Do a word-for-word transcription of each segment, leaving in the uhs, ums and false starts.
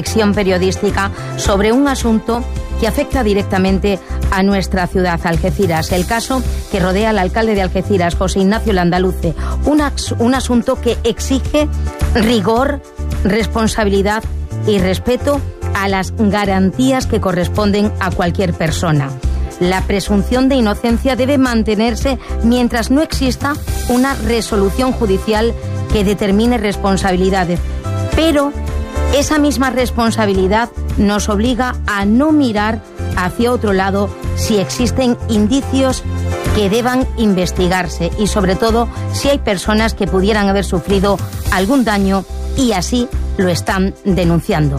reflexión periodística sobre un asunto que afecta directamente a nuestra ciudad, Algeciras. El caso que rodea al alcalde de Algeciras, José Ignacio Landaluce. Un, un asunto que exige rigor, responsabilidad y respeto a las garantías que corresponden a cualquier persona. La presunción de inocencia debe mantenerse mientras no exista una resolución judicial que determine responsabilidades. Pero esa misma responsabilidad nos obliga a no mirar hacia otro lado si existen indicios que deban investigarse y, sobre todo, si hay personas que pudieran haber sufrido algún daño y así lo están denunciando.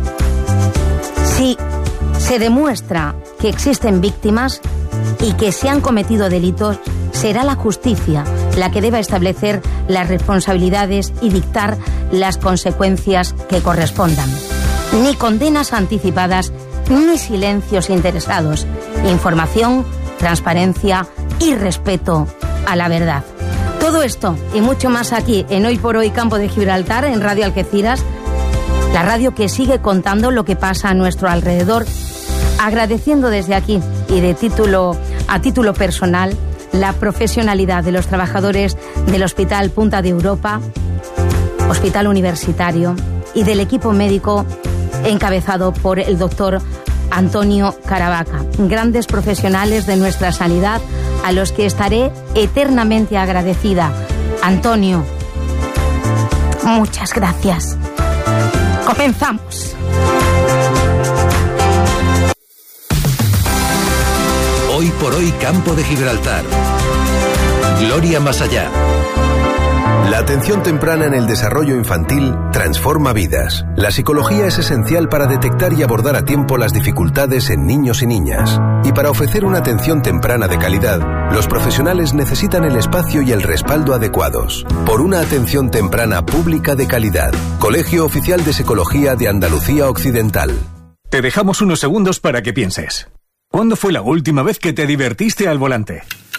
Si se demuestra que existen víctimas y que se han cometido delitos, será la justicia la que deba establecer las responsabilidades y dictar las consecuencias que correspondan. Ni condenas anticipadas, ni silencios interesados. Información, transparencia y respeto a la verdad. Todo esto y mucho más aquí en Hoy por Hoy Campo de Gibraltar, en Radio Algeciras, la radio que sigue contando lo que pasa a nuestro alrededor, agradeciendo desde aquí y de título a título personal la profesionalidad de los trabajadores del Hospital Punta de Europa, Hospital Universitario, y del equipo médico encabezado por el doctor Antonio Caravaca, grandes profesionales de nuestra sanidad a los que estaré eternamente agradecida. Antonio, muchas gracias. Comenzamos. Hoy por Hoy Campo de Gibraltar. Gloria más allá. La atención temprana en el desarrollo infantil transforma vidas. La psicología es esencial para detectar y abordar a tiempo las dificultades en niños y niñas. Y para ofrecer una atención temprana de calidad, los profesionales necesitan el espacio y el respaldo adecuados. Por una atención temprana pública de calidad. Colegio Oficial de Psicología de Andalucía Occidental. Te dejamos unos segundos para que pienses. ¿Cuándo fue la última vez que te divertiste al volante?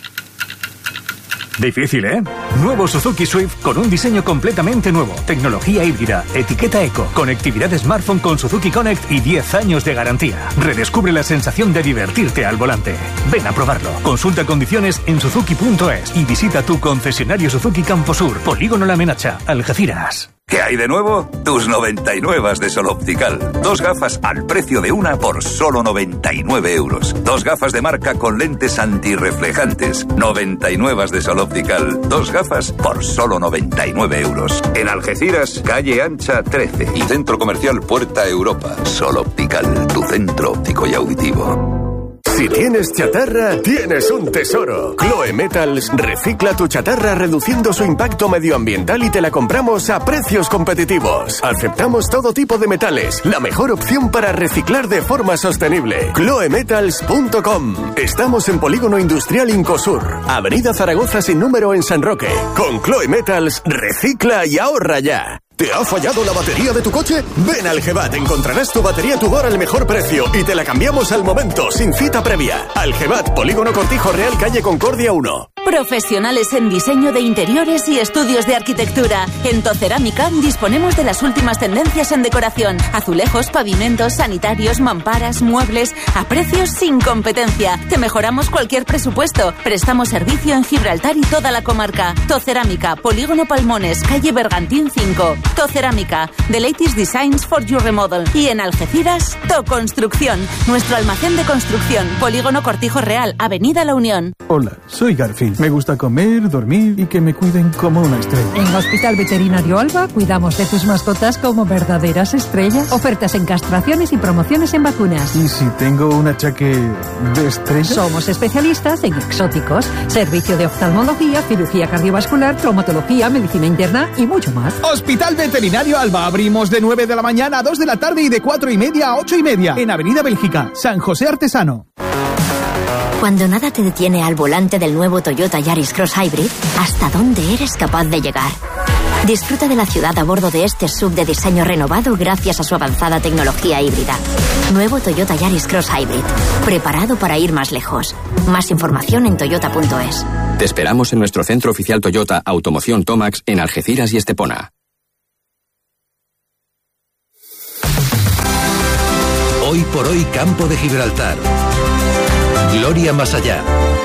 Difícil, ¿eh? Nuevo Suzuki Swift con un diseño completamente nuevo, tecnología híbrida, etiqueta eco, conectividad smartphone con Suzuki Connect y diez años de garantía. Redescubre la sensación de divertirte al volante. Ven a probarlo. Consulta condiciones en suzuki punto es y visita tu concesionario Suzuki Camposur, Polígono La Menacha, Algeciras. ¿Qué hay de nuevo? Tus noventa y nueve de Sol Optical. Dos gafas al precio de una por solo noventa y nueve euros. Dos gafas de marca con lentes antirreflejantes. noventa y nueve de Sol Optical. Dos gafas por solo noventa y nueve euros. En Algeciras, calle Ancha trece. Y Centro Comercial Puerta Europa. Sol Optical, tu centro óptico y auditivo. Si tienes chatarra, tienes un tesoro. Chloe Metals recicla tu chatarra reduciendo su impacto medioambiental y te la compramos a precios competitivos. Aceptamos todo tipo de metales, la mejor opción para reciclar de forma sostenible. chloe metals punto com. Estamos en Polígono Industrial Incosur, Avenida Zaragoza sin número en San Roque. Con Chloe Metals, recicla y ahorra ya. ¿Te ha fallado la batería de tu coche? Ven al Gebat, encontrarás tu batería Tudor al mejor precio y te la cambiamos al momento, sin cita previa. Al Gebat, Polígono Cortijo Real, calle Concordia uno. Profesionales en diseño de interiores y estudios de arquitectura. En Tocerámica disponemos de las últimas tendencias en decoración. Azulejos, pavimentos, sanitarios, mamparas, muebles, a precios sin competencia. Te mejoramos cualquier presupuesto. Prestamos servicio en Gibraltar y toda la comarca. Tocerámica, Polígono Palmones, calle Bergantín cinco. Tocerámica, the latest designs for your remodel. Y en Algeciras, Toconstrucción, nuestro almacén de construcción. Polígono Cortijo Real, Avenida La Unión. Hola, soy Garfield. Me gusta comer, dormir y que me cuiden como una estrella. En Hospital Veterinario Alba cuidamos de tus mascotas como verdaderas estrellas. Ofertas en castraciones y promociones en vacunas. ¿Y si tengo un achaque de estrella? Somos especialistas en exóticos, servicio de oftalmología, cirugía cardiovascular, traumatología, medicina interna y mucho más. Hospital Veterinario Alba. Abrimos de nueve de la mañana a dos de la tarde y de cuatro y media a ocho y media. En Avenida Bélgica, San José Artesano. Cuando nada te detiene al volante del nuevo Toyota Yaris Cross Hybrid, ¿hasta dónde eres capaz de llegar? Disfruta de la ciudad a bordo de este S U V de diseño renovado gracias a su avanzada tecnología híbrida. Nuevo Toyota Yaris Cross Hybrid. Preparado para ir más lejos. Más información en toyota punto es. Te esperamos en nuestro centro oficial Toyota Automoción Tomax en Algeciras y Estepona. Hoy por hoy Campo de Gibraltar. Gloria más allá.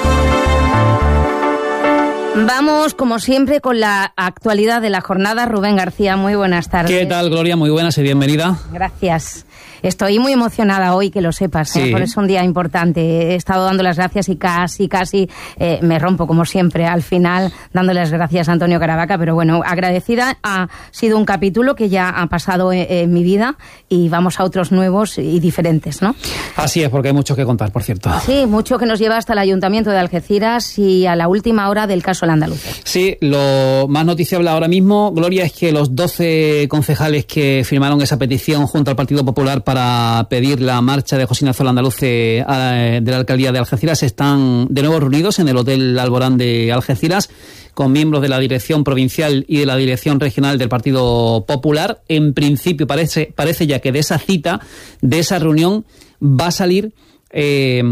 Vamos, como siempre, con la actualidad de la jornada. Rubén García, muy buenas tardes. ¿Qué tal, Gloria? Muy buenas y bienvenida. Gracias. Estoy muy emocionada hoy, que lo sepas, ¿eh? Sí. Por eso es un día importante. He estado dando las gracias y casi, casi eh, me rompo, como siempre, al final, dándole las gracias a Antonio Caravaca. Pero bueno, agradecida. Ha sido un capítulo que ya ha pasado en, en mi vida y vamos a otros nuevos y diferentes, ¿no? Así es, porque hay mucho que contar, por cierto. Sí, mucho que nos lleva hasta el Ayuntamiento de Algeciras y a la última hora del caso Landaluce. Sí, lo más noticiable ahora mismo, Gloria, es que los doce concejales que firmaron esa petición junto al Partido Popular para pedir la marcha de José Ignacio Landaluce de la Alcaldía de Algeciras están de nuevo reunidos en el Hotel Alborán de Algeciras con miembros de la Dirección Provincial y de la Dirección Regional del Partido Popular. En principio parece, parece ya que de esa cita, de esa reunión, va a salir eh,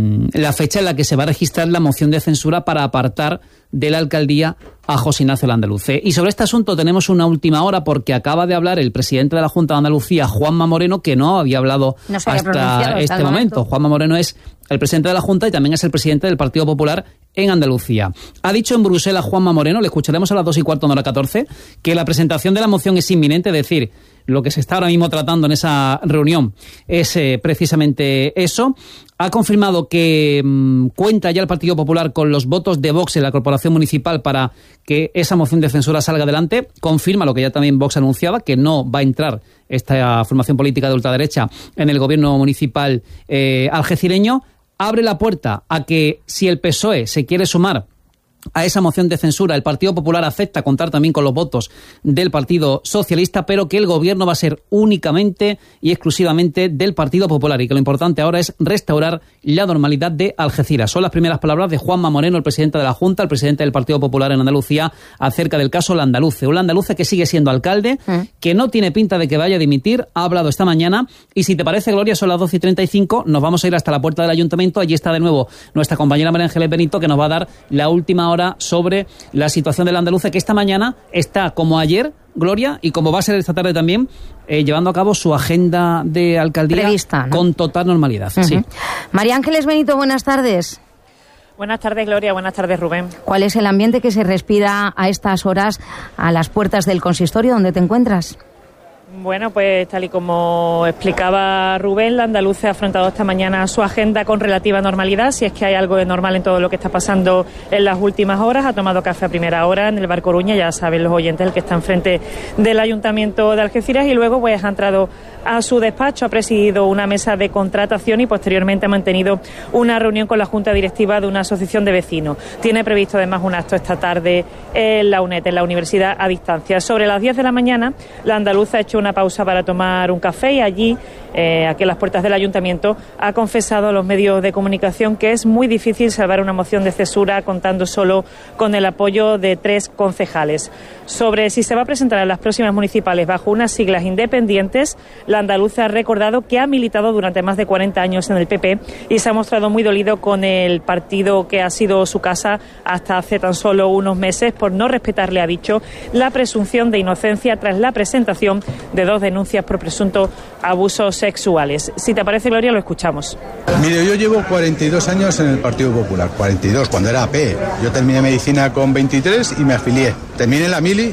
la fecha en la que se va a registrar la moción de censura para apartar de la alcaldía a José Ignacio Landaluce. Y sobre este asunto tenemos una última hora porque acaba de hablar el presidente de la Junta de Andalucía, Juanma Moreno, que no había hablado no se había hasta este momento. momento. Juanma Moreno es el presidente de la Junta y también es el presidente del Partido Popular en Andalucía. Ha dicho en Bruselas Juanma Moreno, le escucharemos a las dos y cuarto en hora catorce, que la presentación de la moción es inminente, es decir, lo que se está ahora mismo tratando en esa reunión es eh, precisamente eso. Ha confirmado que mmm, cuenta ya el Partido Popular con los votos de Vox en la Corporación Municipal para que esa moción de censura salga adelante. Confirma lo que ya también Vox anunciaba, que no va a entrar esta formación política de ultraderecha en el gobierno municipal eh, algecireño. Abre la puerta a que si el P S O E se quiere sumar a esa moción de censura, el Partido Popular acepta contar también con los votos del Partido Socialista, pero que el gobierno va a ser únicamente y exclusivamente del Partido Popular y que lo importante ahora es restaurar la normalidad de Algeciras. Son las primeras palabras de Juanma Moreno, el presidente de la Junta, el presidente del Partido Popular en Andalucía, acerca del caso Landaluce. Un Landaluce que sigue siendo alcalde, ¿Mm? que no tiene pinta de que vaya a dimitir, ha hablado esta mañana y si te parece, Gloria, son las doce y treinta y cinco, nos vamos a ir hasta la puerta del Ayuntamiento. Allí está de nuevo nuestra compañera María Ángeles Benito, que nos va a dar la última hora sobre la situación del Landaluce, que esta mañana está, como ayer, Gloria, y como va a ser esta tarde también, eh, llevando a cabo su agenda de alcaldía Prevista, ¿no? con total normalidad. Uh-huh. Sí. María Ángeles Benito, buenas tardes. Buenas tardes, Gloria. Buenas tardes, Rubén. ¿Cuál es el ambiente que se respira a estas horas a las puertas del consistorio donde te encuentras? Bueno, pues tal y como explicaba Rubén, Landaluce ha afrontado esta mañana su agenda con relativa normalidad, si es que hay algo de normal en todo lo que está pasando en las últimas horas. Ha tomado café a primera hora en el Bar Coruña, ya saben los oyentes, el que está enfrente del Ayuntamiento de Algeciras, y luego pues ha entrado a su despacho, ha presidido una mesa de contratación y posteriormente ha mantenido una reunión con la Junta Directiva de una asociación de vecinos. Tiene previsto además un acto esta tarde en la UNED, en la Universidad a Distancia. Sobre las diez de la mañana, la Andaluza ha hecho una pausa para tomar un café y allí, eh, aquí en las puertas del Ayuntamiento, ha confesado a los medios de comunicación que es muy difícil salvar una moción de censura contando solo con el apoyo de tres concejales. Sobre si se va a presentar en las próximas municipales bajo unas siglas independientes, la Andaluza ha recordado que ha militado durante más de cuarenta años en el P P y se ha mostrado muy dolido con el partido que ha sido su casa hasta hace tan solo unos meses por no respetarle, ha dicho, la presunción de inocencia tras la presentación de dos denuncias por presuntos abusos sexuales. Si te parece, Gloria, lo escuchamos. Mire, yo llevo cuarenta y dos años en el Partido Popular, cuarenta y dos, cuando era A P. Yo terminé medicina con veintitrés y me afilié. Terminé la mili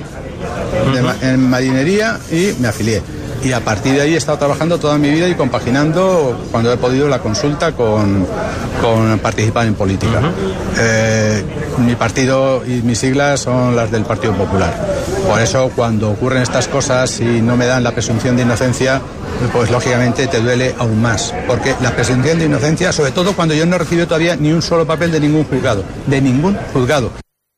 de, en marinería y me afilié. Y a partir de ahí he estado trabajando toda mi vida y compaginando, cuando he podido, la consulta con, con participar en política. Uh-huh. Eh, mi partido y mis siglas son las del Partido Popular. Por eso, cuando ocurren estas cosas y no me dan la presunción de inocencia, pues lógicamente te duele aún más. Porque la presunción de inocencia, sobre todo cuando yo no he recibido todavía ni un solo papel de ningún juzgado, de ningún juzgado.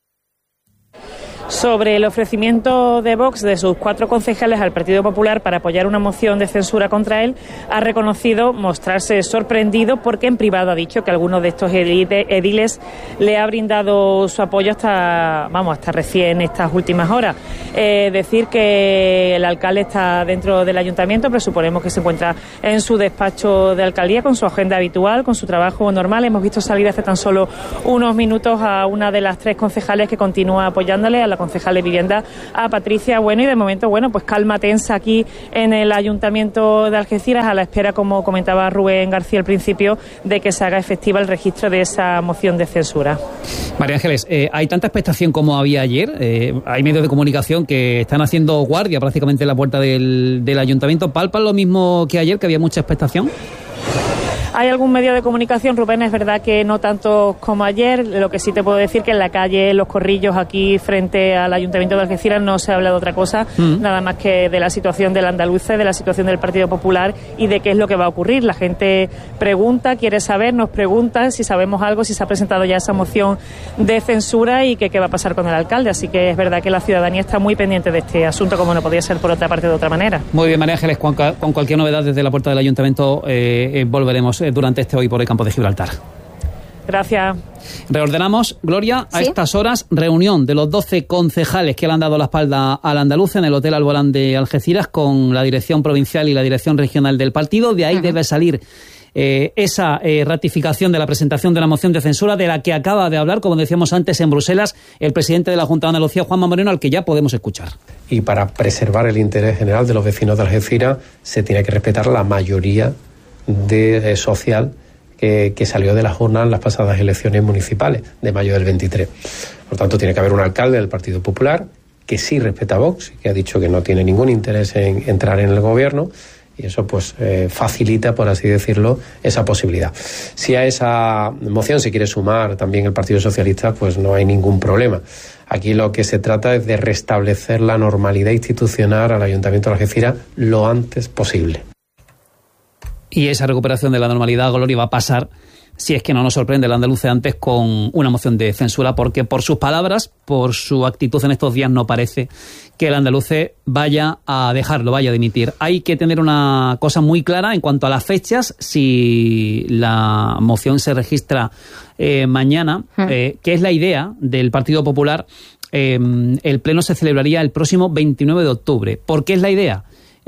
Sobre el ofrecimiento de Vox de sus cuatro concejales al Partido Popular para apoyar una moción de censura contra él, ha reconocido mostrarse sorprendido porque en privado ha dicho que alguno de estos ediles le ha brindado su apoyo hasta, vamos, hasta recién estas últimas horas. Eh, decir que el alcalde está dentro del ayuntamiento, pero suponemos que se encuentra en su despacho de alcaldía con su agenda habitual, con su trabajo normal. Hemos visto salir hace tan solo unos minutos a una de las tres concejales que continúa apoyándole, a la concejal de Vivienda, a Patricia Bueno, y de momento, bueno, pues calma tensa aquí en el Ayuntamiento de Algeciras, a la espera, como comentaba Rubén García al principio, de que se haga efectiva el registro de esa moción de censura. María Ángeles, eh, ¿hay tanta expectación como había ayer? Eh, hay medios de comunicación que están haciendo guardia prácticamente en la puerta del, del Ayuntamiento. ¿Palpan lo mismo que ayer, que había mucha expectación? Hay algún medio de comunicación, Rubén, es verdad que no tanto como ayer. Lo que sí te puedo decir que en la calle, en los corrillos aquí frente al Ayuntamiento de Algeciras no se ha hablado de otra cosa, mm. nada más que de la situación del andaluce, de la situación del Partido Popular y de qué es lo que va a ocurrir. La gente pregunta, quiere saber, nos pregunta si sabemos algo, si se ha presentado ya esa moción de censura y que qué va a pasar con el alcalde. Así que es verdad que la ciudadanía está muy pendiente de este asunto, como no podía ser por otra parte de otra manera. Muy bien, María Ángeles, con, con cualquier novedad desde la puerta del Ayuntamiento eh, eh, volveremos durante este Hoy por el Campo de Gibraltar. Gracias. Reordenamos, Gloria, a ¿Sí? estas horas, reunión de los doce concejales que le han dado la espalda al andaluz en el Hotel Alborán de Algeciras con la dirección provincial y la dirección regional del partido. De ahí uh-huh. debe salir eh, esa eh, ratificación de la presentación de la moción de censura de la que acaba de hablar, como decíamos antes, en Bruselas, el presidente de la Junta de Andalucía, Juanma Moreno, al que ya podemos escuchar. Y para preservar el interés general de los vecinos de Algeciras se tiene que respetar la mayoría de, eh, social que, que salió de las urnas en las pasadas elecciones municipales de mayo del veintitrés. Por tanto, tiene que haber un alcalde del Partido Popular que sí respeta a Vox, que ha dicho que no tiene ningún interés en entrar en el gobierno, y eso pues eh, facilita, por así decirlo, esa posibilidad. Si a esa moción se quiere sumar también el Partido Socialista, pues no hay ningún problema. Aquí lo que se trata es de restablecer la normalidad institucional al Ayuntamiento de Algeciras lo antes posible. Y esa recuperación de la normalidad, Gloria, va a pasar, si es que no nos sorprende el andaluz antes, con una moción de censura, porque por sus palabras, por su actitud en estos días, no parece que el andaluz vaya a dejarlo, vaya a dimitir. Hay que tener una cosa muy clara en cuanto a las fechas. Si la moción se registra eh, mañana, eh, que es la idea del Partido Popular, eh, el pleno se celebraría el próximo veintinueve de octubre. ¿Por qué es la idea?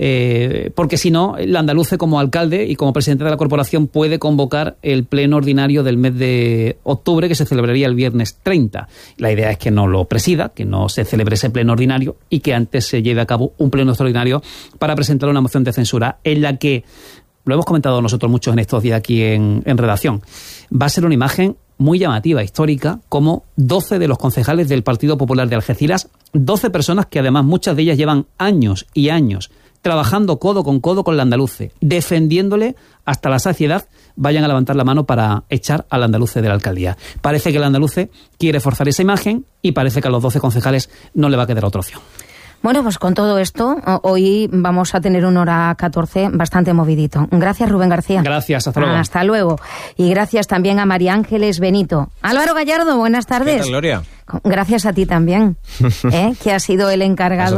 Eh, porque si no, el andaluce como alcalde y como presidente de la corporación puede convocar el pleno ordinario del mes de octubre, que se celebraría el viernes treinta. La idea es que no lo presida, que no se celebre ese pleno ordinario y que antes se lleve a cabo un pleno extraordinario para presentar una moción de censura en la que, lo hemos comentado nosotros muchos en estos días aquí en, en redacción, va a ser una imagen muy llamativa, histórica, como doce de los concejales del Partido Popular de Algeciras, doce personas que además muchas de ellas llevan años y años trabajando codo con codo con el andaluce, defendiéndole hasta la saciedad, vayan a levantar la mano para echar al andaluce de la alcaldía. Parece que el andaluce quiere forzar esa imagen y parece que a los doce concejales no le va a quedar otra opción. Bueno, pues con todo esto, hoy vamos a tener una hora catorce bastante movidito. Gracias, Rubén García. Gracias, hasta luego. Hasta luego. Y gracias también a María Ángeles Benito. Álvaro Gallardo, buenas tardes. ¿Qué tal, Gloria? Gracias a ti también, ¿eh? que has sido el encargado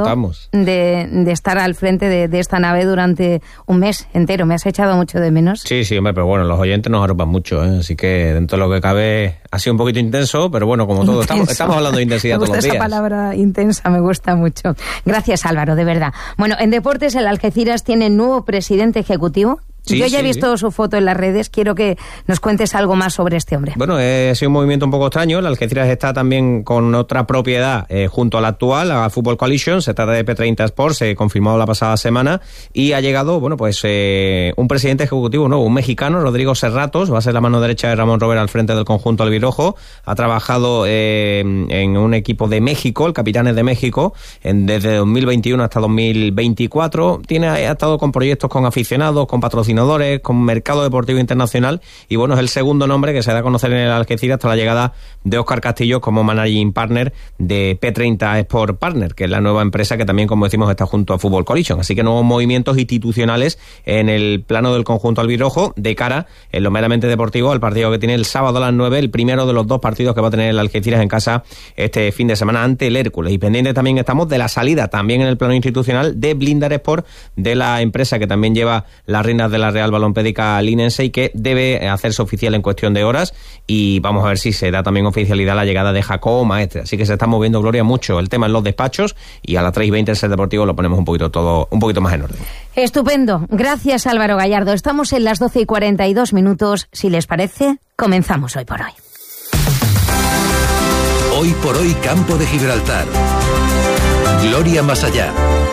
de, de estar al frente de, de esta nave durante un mes entero. ¿Me has echado mucho de menos? Sí, sí, hombre, pero bueno, los oyentes nos arropan mucho, ¿eh? Así que dentro de lo que cabe ha sido un poquito intenso, pero bueno, como todo, estamos, estamos hablando de intensidad todos los días. Me gusta esa palabra intensa, me gusta mucho. Gracias, Álvaro, de verdad. Bueno, en deportes, el Algeciras tiene nuevo presidente ejecutivo. Sí, Yo ya sí, he visto sí. su foto en las redes, quiero que nos cuentes algo más sobre este hombre. Bueno, eh, ha sido un movimiento un poco extraño. El Algeciras está también con otra propiedad eh, junto a la actual, a Football Coalition. Se trata de P treinta Sports, se confirmó la pasada semana y ha llegado, bueno, pues eh, un presidente ejecutivo nuevo, un mexicano, Rodrigo Serratos, va a ser la mano derecha de Ramón Robert al frente del conjunto albirrojo. Ha trabajado eh, en un equipo de México, el Capitanes de México, en, desde dos mil veintiuno hasta dos mil veinticuatro. Tiene, ha estado con proyectos con aficionados, con patrocinadores, con mercado deportivo internacional, y bueno, es el segundo nombre que se da a conocer en el Algeciras tras la llegada de Óscar Castillo como managing partner de P treinta Sport Partner, que es la nueva empresa que también, como decimos, está junto a Football Coalition. Así que nuevos movimientos institucionales en el plano del conjunto albirrojo de cara, en lo meramente deportivo, al partido que tiene el sábado a las nueve, el primero de los dos partidos que va a tener el Algeciras en casa este fin de semana ante el Hércules. Y pendiente también estamos de la salida, también en el plano institucional, de Blindar Sport, de la empresa que también lleva las riendas de la Real Balompédica Linense y que debe hacerse oficial en cuestión de horas, y vamos a ver si se da también oficialidad la llegada de Jacobo Maestre. Así que se está moviendo, Gloria, mucho el tema en los despachos, y a las tres y veinte el Ser Deportivo lo ponemos un poquito todo un poquito más en orden. Estupendo. Gracias, Álvaro Gallardo. Estamos en las doce y cuarenta y dos minutos. Si les parece, comenzamos Hoy por Hoy. Hoy por hoy, Campo de Gibraltar. Gloria más allá.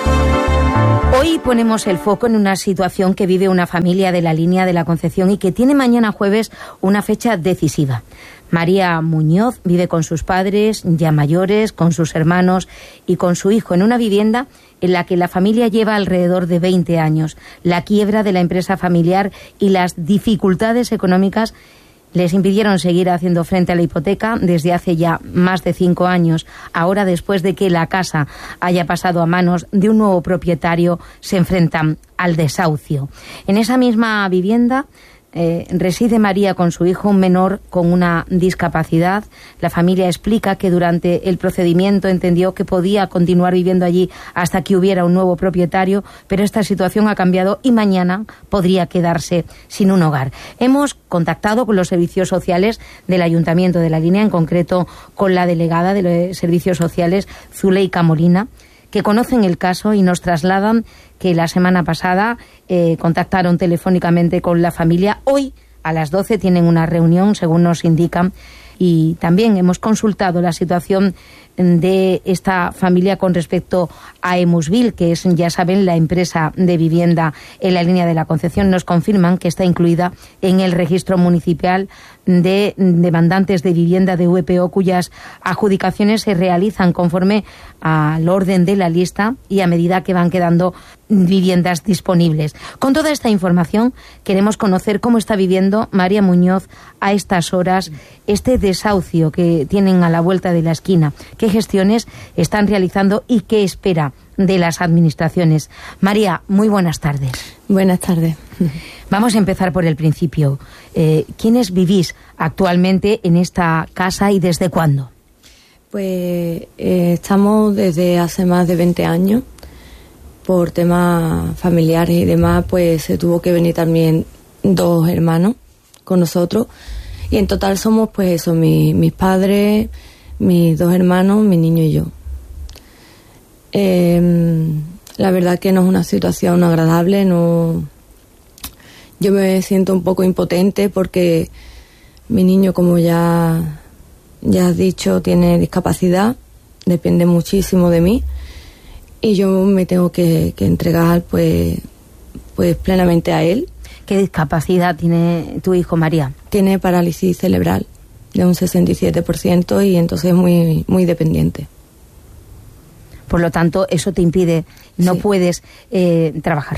Hoy ponemos el foco en una situación que vive una familia de la línea de la Concepción y que tiene mañana jueves una fecha decisiva. María Muñoz vive con sus padres, ya mayores, con sus hermanos y con su hijo en una vivienda en la que la familia lleva alrededor de veinte años. La quiebra de la empresa familiar y las dificultades económicas les impidieron seguir haciendo frente a la hipoteca desde hace ya más de cinco años. Ahora, después de que la casa haya pasado a manos de un nuevo propietario, se enfrentan al desahucio. En esa misma vivienda Eh, reside María con su hijo, un menor con una discapacidad. La familia explica que durante el procedimiento entendió que podía continuar viviendo allí hasta que hubiera un nuevo propietario, pero esta situación ha cambiado y mañana podría quedarse sin un hogar. Hemos contactado con los servicios sociales del Ayuntamiento de La Línea, en concreto con la delegada de los servicios sociales, Zuleika Molina, que conocen el caso y nos trasladan que la semana pasada eh, contactaron telefónicamente con la familia. Hoy a las doce tienen una reunión, según nos indican, y también hemos consultado la situación de esta familia con respecto a Emusville, que es, ya saben, la empresa de vivienda en la línea de la Concepción. Nos confirman que está incluida en el registro municipal de demandantes de vivienda de V P O, cuyas adjudicaciones se realizan conforme al orden de la lista y a medida que van quedando viviendas disponibles. Con toda esta información queremos conocer cómo está viviendo María Muñoz a estas horas este desahucio que tienen a la vuelta de la esquina, qué gestiones están realizando y qué espera de las administraciones. María, muy buenas tardes. Buenas tardes. Vamos a empezar por el principio. Eh, ¿Quiénes vivís actualmente en esta casa y desde cuándo? Pues eh, estamos desde hace más de veinte años. Por temas familiares y demás, pues se tuvo que venir también dos hermanos con nosotros. Y en total somos, pues eso, mi, mis padres, mis dos hermanos, mi niño y yo. Eh, la verdad que no es una situación agradable, no. Yo me siento un poco impotente porque mi niño, como ya, ya has dicho, tiene discapacidad, depende muchísimo de mí. Y yo me tengo que, que entregar pues, pues plenamente a él. ¿Qué discapacidad tiene tu hijo, María? Tiene parálisis cerebral de un sesenta y siete por ciento y entonces es muy, muy dependiente. Por lo tanto, eso te impide, no sí. puedes eh, trabajar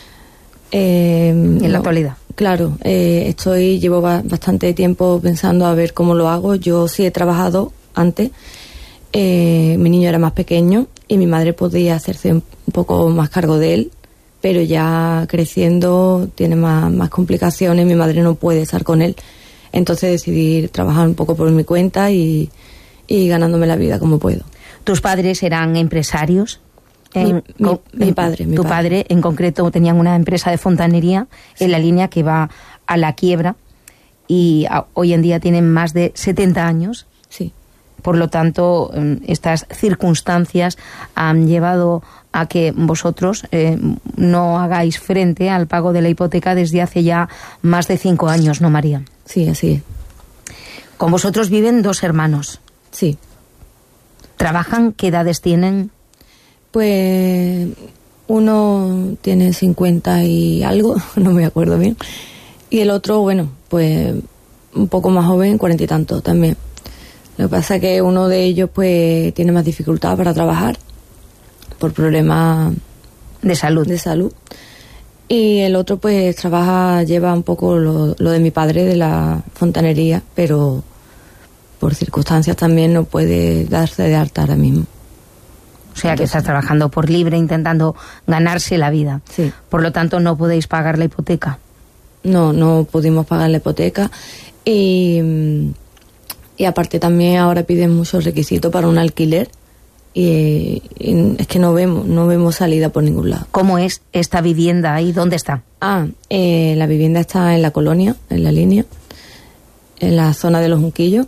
eh, en no, la actualidad. Claro, eh, estoy llevo ba- bastante tiempo pensando a ver cómo lo hago. Yo sí he trabajado antes. Eh, mi niño era más pequeño y mi madre podía hacerse un poco más cargo de él, pero ya creciendo tiene más, más complicaciones, mi madre no puede estar con él. Entonces decidí trabajar un poco por mi cuenta y, y ganándome la vida como puedo. ¿Tus padres eran empresarios? En, mi, mi, mi padre. Mi tu padre. padre, en concreto, tenían una empresa de fontanería sí. en la línea que va a la quiebra y a, hoy en día tienen más de setenta años. Sí. Por lo tanto, estas circunstancias han llevado a que vosotros eh, no hagáis frente al pago de la hipoteca desde hace ya más de cinco años, ¿no, María? Sí, así es. Con vosotros viven dos hermanos. Sí. ¿Trabajan? ¿Qué edades tienen? Pues uno tiene cincuenta y algo, no me acuerdo bien. Y el otro, bueno, pues un poco más joven, cuarenta y tanto también. Lo que pasa es que uno de ellos pues tiene más dificultad para trabajar por problemas de salud. De salud. Y el otro pues trabaja, lleva un poco lo, lo de mi padre de la fontanería, pero por circunstancias también no puede darse de alta ahora mismo. O sea, que estás trabajando por libre, intentando ganarse la vida. Sí. Por lo tanto, no podéis pagar la hipoteca. No, no pudimos pagar la hipoteca y... Y aparte también ahora piden muchos requisitos para un alquiler y, y es que no vemos no vemos salida por ningún lado. ¿Cómo es esta vivienda y dónde está? Ah, eh, la vivienda está en la colonia, en la línea, en la zona de los Junquillos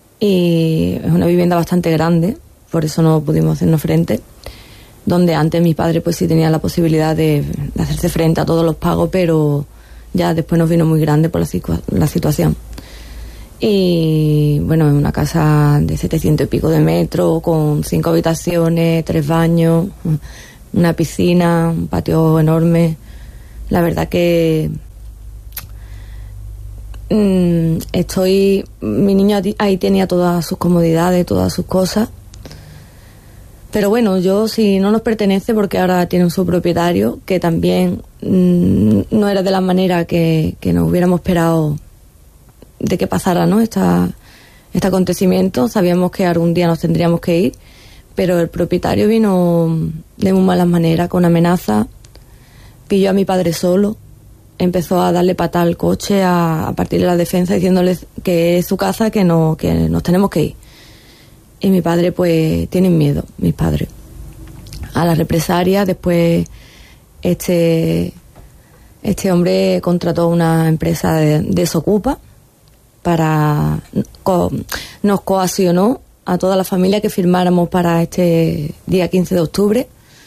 y es una vivienda bastante grande, por eso no pudimos hacernos frente, donde antes mi padre pues sí tenía la posibilidad de, de hacerse frente a todos los pagos, pero ya después nos vino muy grande por la, situa- la situación. Y bueno, es una casa de setecientos y pico de metros, con cinco habitaciones, tres baños, una piscina, un patio enorme. La verdad que mmm, estoy... Mi niño ahí tenía todas sus comodidades, todas sus cosas. Pero bueno, yo si no nos pertenece, porque ahora tiene su propietario, que también mmm, no era de la manera que, que nos hubiéramos esperado de que pasara, ¿no? Esta, este acontecimiento. Sabíamos que algún día nos tendríamos que ir, pero el propietario vino de muy malas maneras, con amenazas, pilló a mi padre solo, empezó a darle patada al coche, a, a partir de la defensa, diciéndole que es su casa, que no, que nos tenemos que ir. Y mi padre, pues, tienen miedo, mis padres, a la represalia. Después este, este hombre contrató una empresa de desocupa, para co, nos coaccionó a toda la familia que firmáramos para este día quince de octubre,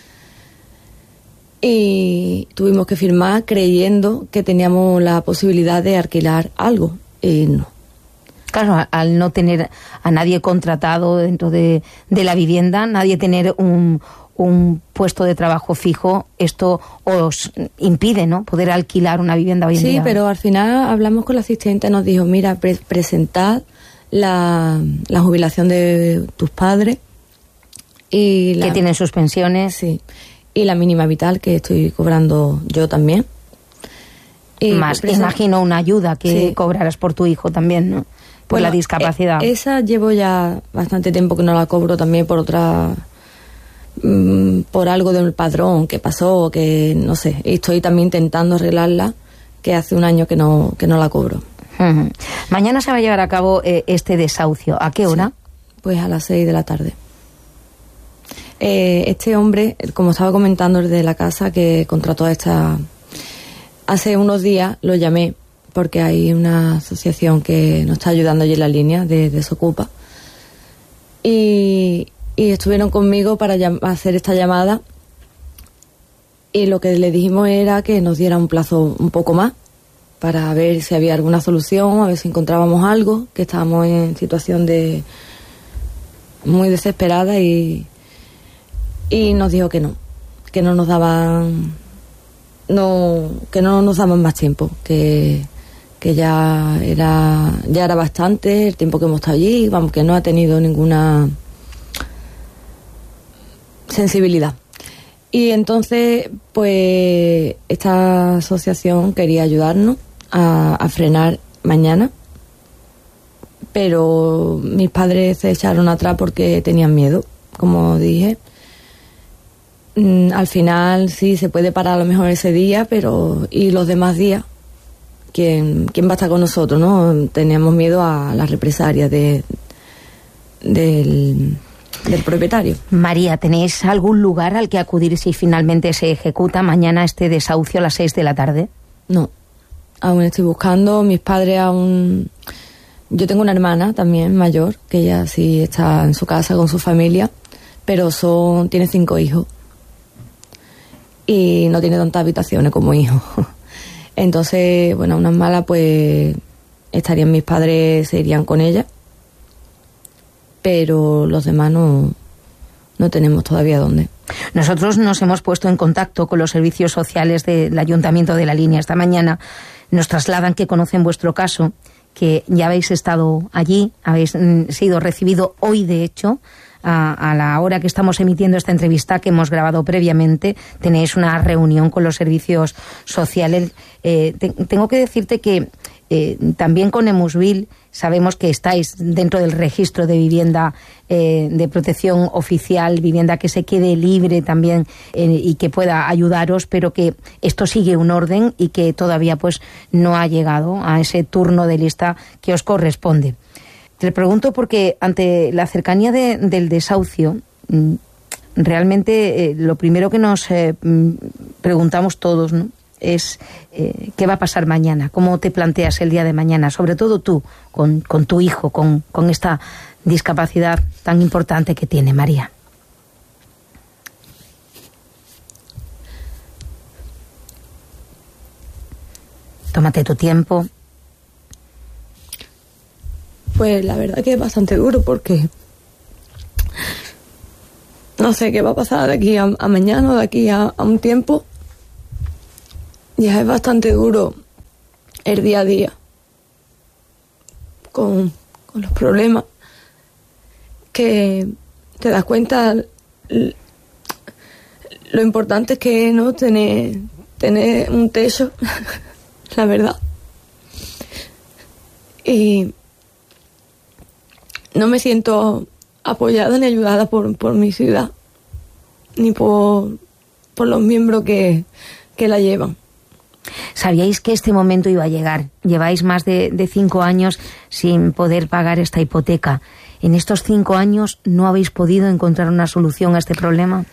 y tuvimos que firmar creyendo que teníamos la posibilidad de alquilar algo, y no. Claro, al no tener a nadie contratado dentro de, de la vivienda, nadie tener un, un puesto de trabajo fijo, esto os impide, ¿no?, poder alquilar una vivienda hoy en sí, día. Sí, pero al final hablamos con la asistente, nos dijo, mira, pre presentad la, la jubilación de tus padres. Y la, que tienen sus pensiones. Sí, y la mínima vital que estoy cobrando yo también. Y más, imagino, una ayuda que sí. cobrarás por tu hijo también, ¿no?, por bueno, la discapacidad. Eh, esa llevo ya bastante tiempo que no la cobro, también por otra... por algo del padrón que pasó, que no sé, y estoy también intentando arreglarla, que hace un año que no, que no la cobro. Uh-huh. Mañana se va a llevar a cabo eh, este desahucio. ¿A qué hora? Sí, pues a las seis de la tarde. Eh, este hombre, como estaba comentando, el de la casa que contrató a esta... Hace unos días lo llamé, porque hay una asociación que nos está ayudando allí en la línea de Desocupa, y... y estuvieron conmigo para hacer esta llamada, y lo que le dijimos era que nos diera un plazo un poco más para ver si había alguna solución, a ver si encontrábamos algo, que estábamos en situación de muy desesperada, y, y nos dijo que no, que no nos daban no que no nos daban más tiempo, que que ya era ya era bastante el tiempo que hemos estado allí, vamos, que no ha tenido ninguna sensibilidad. Y entonces, pues, esta asociación quería ayudarnos a, a frenar mañana, pero mis padres se echaron atrás porque tenían miedo, como dije. Mm, al final sí se puede parar a lo mejor ese día, pero ¿y los demás días? ¿Quién, quién va a estar con nosotros, no? Teníamos miedo a las represalias de, del... del propietario. María, ¿tenéis algún lugar al que acudir si finalmente se ejecuta mañana este desahucio a las seis de la tarde? No, aún estoy buscando. Mis padres aún... Yo tengo una hermana también mayor, que ella sí está en su casa con su familia, pero son tiene cinco hijos y no tiene tantas habitaciones como hijos. Entonces, bueno, unas malas, pues estarían mis padres, se irían con ella, pero los demás no, no tenemos todavía dónde. Nosotros nos hemos puesto en contacto con los servicios sociales del Ayuntamiento de La Línea esta mañana. Nos trasladan que conocen vuestro caso, que ya habéis estado allí, habéis mm, sido recibido hoy, de hecho, a, a la hora que estamos emitiendo esta entrevista que hemos grabado previamente. Tenéis una reunión con los servicios sociales. Eh, te, tengo que decirte que eh, también con Emusville sabemos que estáis dentro del registro de vivienda eh, de protección oficial, vivienda que se quede libre también eh, y que pueda ayudaros, pero que esto sigue un orden y que todavía pues no ha llegado a ese turno de lista que os corresponde. Te pregunto porque ante la cercanía de, del desahucio, realmente eh, lo primero que nos eh, preguntamos todos, ¿no?, es eh, qué va a pasar mañana, cómo te planteas el día de mañana, sobre todo tú, con, con tu hijo, con, con esta discapacidad tan importante que tiene, María. Tómate tu tiempo. Pues la verdad que es bastante duro porque no sé qué va a pasar de aquí a, a mañana o de aquí a, a un tiempo. Ya es bastante duro el día a día con, con los problemas, que te das cuenta lo importante que es, ¿no?, tener, tener un techo, la verdad. Y no me siento apoyada ni ayudada por, por mi ciudad, ni por, por los miembros que, que la llevan. ¿Sabíais que este momento iba a llegar? Lleváis más de, de cinco años sin poder pagar esta hipoteca. ¿En estos cinco años no habéis podido encontrar una solución a este problema?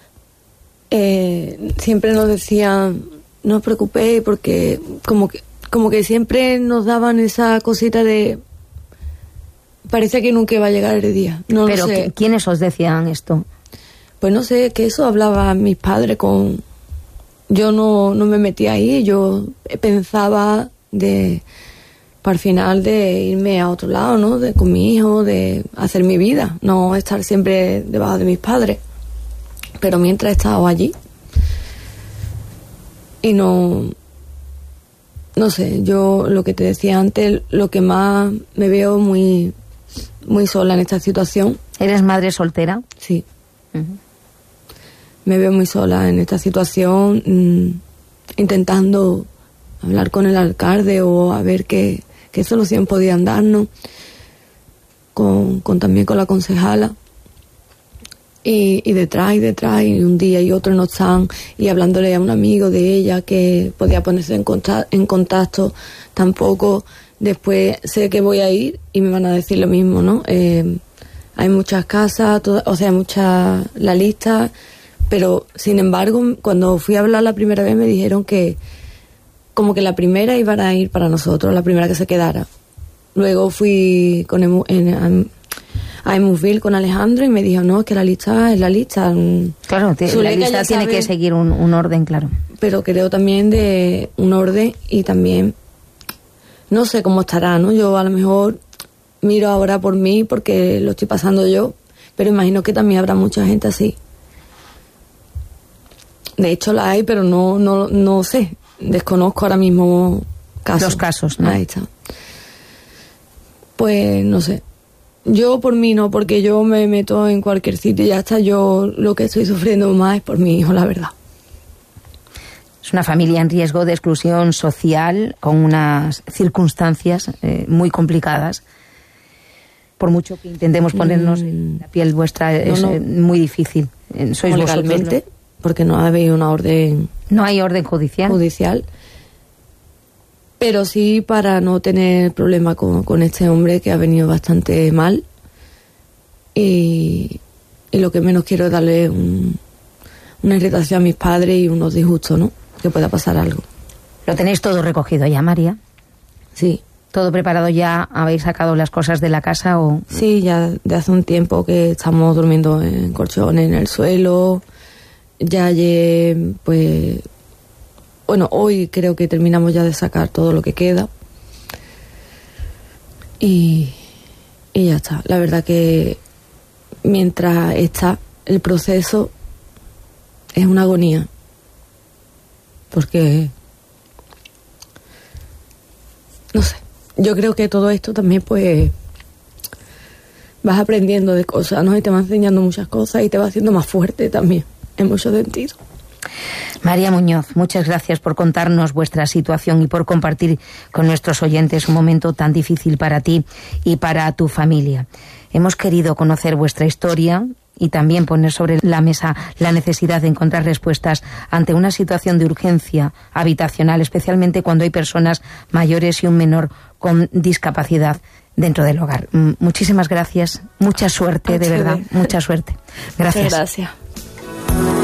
Eh, siempre nos decían, no os preocupéis, porque como que, como que siempre nos daban esa cosita de... Parece que nunca iba a llegar el día. No ¿Pero lo sé. ¿Quiénes os decían esto? Pues no sé, que eso hablaba mis padres con... Yo no, no me metí ahí, yo pensaba de... Para el final de irme a otro lado, ¿no? De, con mi hijo, de hacer mi vida, no estar siempre debajo de mis padres. Pero mientras he estado allí y no... No sé, yo lo que te decía antes, lo que más me veo muy, muy sola en esta situación. ¿Eres madre soltera? Sí. Uh-huh. Me veo muy sola en esta situación, mmm, intentando hablar con el alcalde o a ver qué, qué solución podían darnos, con, con también con la concejala. Y, y detrás y detrás, y un día y otro no están, y hablándole a un amigo de ella que podía ponerse en contacto, en contacto tampoco. Después sé que voy a ir y me van a decir lo mismo, ¿no? Eh, hay muchas casas, toda, o sea, mucha la lista, pero sin embargo, cuando fui a hablar la primera vez me dijeron que como que la primera iba a ir para nosotros, la primera que se quedara. Luego fui con emu, en, a Emusville con Alejandro y me dijo, no, es que la lista es la lista. Claro, te, la lista tiene sabe, que seguir un, un orden, claro. Pero creo también de un orden y también, no sé cómo estará, ¿no? Yo a lo mejor miro ahora por mí porque lo estoy pasando yo, pero imagino que también habrá mucha gente así. De hecho la hay, pero no, no, no sé, desconozco ahora mismo casos. Los casos, ¿no? Ahí está. Pues no sé. Yo por mí no, porque yo me meto en cualquier sitio y ya está. Yo lo que estoy sufriendo más es por mi hijo, la verdad. Es una familia en riesgo de exclusión social, con unas circunstancias eh, muy complicadas. Por mucho que intentemos ponernos mm. en la piel vuestra, no, es no. Eh, muy difícil. Eh, sois legalmente, vosotros, ¿no? Porque no había una orden... No hay orden judicial. Judicial. Pero sí para no tener problema con, con este hombre que ha venido bastante mal. Y, y lo que menos quiero es darle un, una irritación a mis padres y unos disgustos, ¿no? Que pueda pasar algo. ¿Lo tenéis todo recogido ya, María? Sí. ¿Todo preparado ya? ¿Habéis sacado las cosas de la casa o...? Sí, ya de hace un tiempo que estamos durmiendo en colchones, en el suelo. Ya ayer, pues... Bueno, hoy creo que terminamos ya de sacar todo lo que queda. Y, y ya está. La verdad que mientras está el proceso es una agonía. Porque... No sé. Yo creo que todo esto también, pues... Vas aprendiendo de cosas, ¿no? Y te va enseñando muchas cosas y te va haciendo más fuerte también, en muchos sentidos. María Muñoz, muchas gracias por contarnos vuestra situación y por compartir con nuestros oyentes un momento tan difícil para ti y para tu familia. Hemos querido conocer vuestra historia y también poner sobre la mesa la necesidad de encontrar respuestas ante una situación de urgencia habitacional, especialmente cuando hay personas mayores y un menor con discapacidad dentro del hogar. Muchísimas gracias, mucha suerte, de verdad, mucha suerte. Gracias. Muchas gracias.